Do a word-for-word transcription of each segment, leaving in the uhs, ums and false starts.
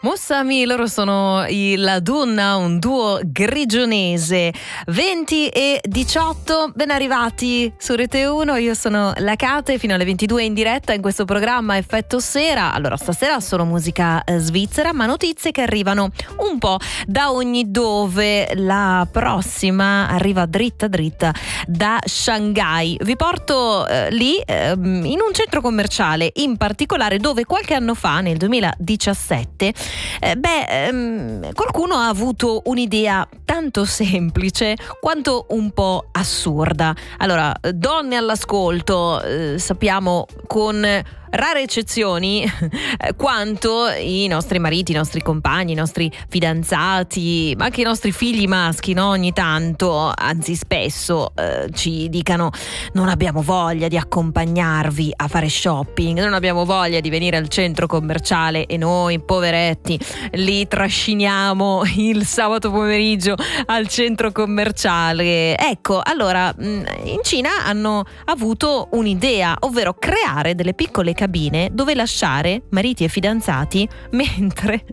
Mussami, loro sono i La Dunna, un duo grigionese. Venti e diciotto, ben arrivati su Rete uno, io sono la Kate, fino alle ventidue in diretta in questo programma Effetto Sera. Allora, stasera solo musica eh, svizzera, ma notizie che arrivano un po' da ogni dove. La prossima arriva dritta dritta da Shanghai. Vi porto eh, lì, eh, in un centro commerciale in particolare, dove qualche anno fa, nel duemiladiciassette, Eh, beh, ehm, qualcuno ha avuto un'idea tanto semplice quanto un po' assurda. Allora, donne all'ascolto, eh, sappiamo con rare eccezioni quanto i nostri mariti, i nostri compagni, i nostri fidanzati, ma anche i nostri figli maschi, no? Ogni tanto, anzi spesso, eh, ci dicano: non abbiamo voglia di accompagnarvi a fare shopping, non abbiamo voglia di venire al centro commerciale e noi, poveretti, li trasciniamo il sabato pomeriggio al centro commerciale. Ecco, allora, in Cina hanno avuto un'idea, ovvero creare delle piccole cabine dove lasciare mariti e fidanzati mentre,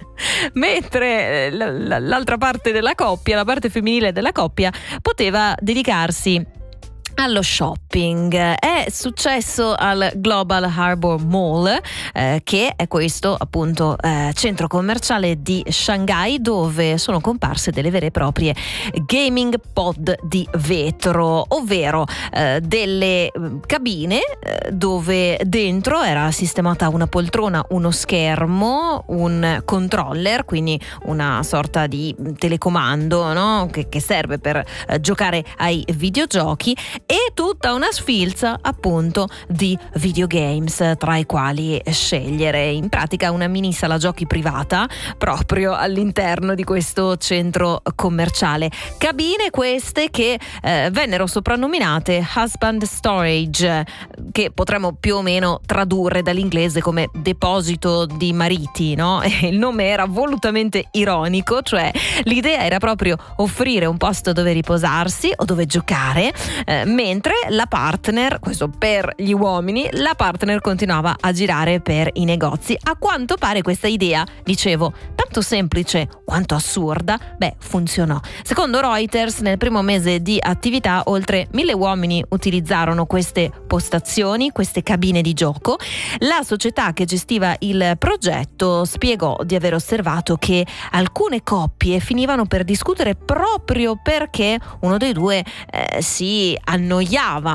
mentre l'altra parte della coppia, la parte femminile della coppia, poteva dedicarsi allo shopping. È successo al Global Harbour Mall, eh, che è questo appunto eh, centro commerciale di Shanghai, dove sono comparse delle vere e proprie gaming pod di vetro, ovvero eh, delle cabine eh, dove dentro era sistemata una poltrona, uno schermo, un controller, quindi una sorta di telecomando, no? che, che serve per eh, giocare ai videogiochi, e tutta una sfilza appunto di videogames tra i quali scegliere. In pratica una mini sala giochi privata proprio all'interno di questo centro commerciale. Cabine queste che eh, vennero soprannominate Husband Storage, che potremmo più o meno tradurre dall'inglese come deposito di mariti, no? E il nome era volutamente ironico, cioè l'idea era proprio offrire un posto dove riposarsi o dove giocare, eh, mentre la partner, questo per gli uomini, la partner continuava a girare per i negozi. A quanto pare questa idea, dicevo, tanto semplice quanto assurda, beh, funzionò. Secondo Reuters, nel primo mese di attività oltre mille uomini utilizzarono queste postazioni, queste cabine di gioco. La società che gestiva il progetto spiegò di aver osservato che alcune coppie finivano per discutere proprio perché uno dei due eh, si annoiava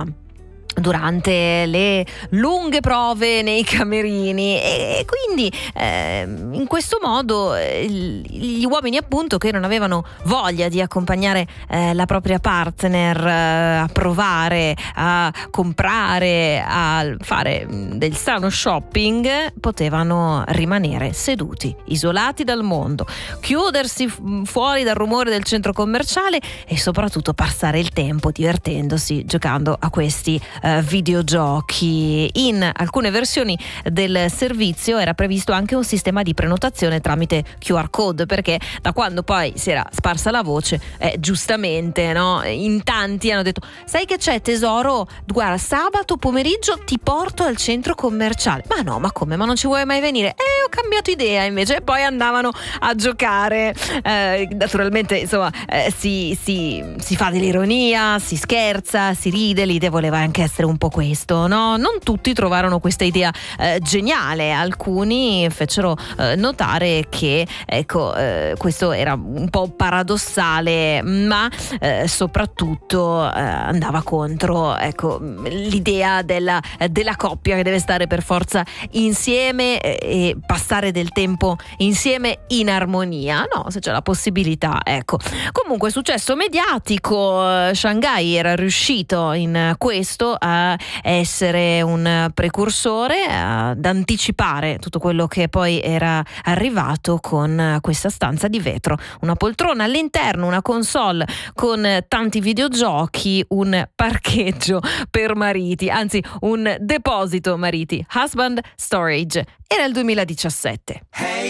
durante le lunghe prove nei camerini, e quindi eh, in questo modo eh, gli uomini appunto che non avevano voglia di accompagnare eh, la propria partner eh, a provare, a comprare, a fare del sano shopping, potevano rimanere seduti, isolati dal mondo, chiudersi fuori dal rumore del centro commerciale e soprattutto passare il tempo divertendosi giocando a questi videogiochi. In alcune versioni del servizio era previsto anche un sistema di prenotazione tramite Q R code, perché da quando poi si era sparsa la voce, eh, giustamente, no? In tanti hanno detto: sai che c'è tesoro? Guarda, sabato pomeriggio ti porto al centro commerciale. Ma no, ma come? Ma non ci vuoi mai venire? Eh, ho cambiato idea invece. E poi andavano a giocare. Eh, naturalmente, insomma, eh, si, si, si fa dell'ironia, si scherza, si ride. L'idea voleva anche essere un po' questo, no? Non tutti trovarono questa idea eh, geniale, alcuni fecero eh, notare che ecco eh, questo era un po' paradossale, ma eh, soprattutto eh, andava contro ecco l'idea della, della coppia che deve stare per forza insieme e, e passare del tempo insieme in armonia, no? Se c'è la possibilità, ecco. Comunque successo mediatico, Shanghai era riuscito in questo a essere un precursore, ad anticipare tutto quello che poi era arrivato con questa stanza di vetro, una poltrona all'interno, una console con tanti videogiochi, un parcheggio per mariti, anzi un deposito mariti. Husband Storage. Era il duemiladiciassette.